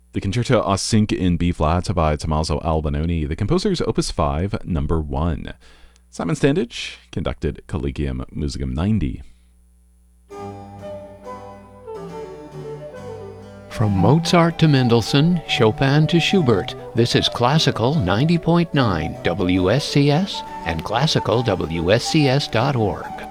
The Concerto aus Cinque in B flat by Tommaso Albinoni, the composer's Opus 5, number 1. Simon Standage conducted Collegium Musicum 90. From Mozart to Mendelssohn, Chopin to Schubert, this is Classical 90.9 WSCS and classicalwscs.org.